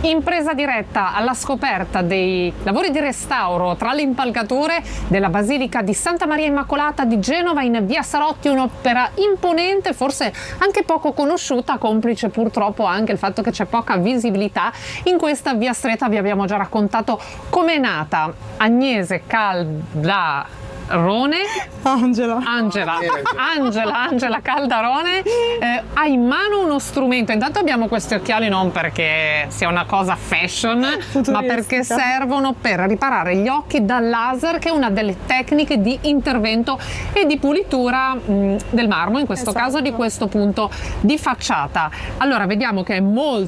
Impresa diretta alla scoperta dei lavori di restauro tra le impalcature della Basilica di Santa Maria Immacolata di Genova in via Sarotti, un'opera imponente, forse anche poco conosciuta, complice purtroppo anche il fatto che c'è poca visibilità in questa via stretta. Vi abbiamo già raccontato com'è nata. Agnese Angela Caldarone ha in mano uno strumento. Intanto abbiamo questi occhiali non perché sia una cosa fashion, ma perché servono per riparare gli occhi dal laser, che è una delle tecniche di intervento e di pulitura del marmo, in questo caso di questo punto di facciata. Allora vediamo che è molto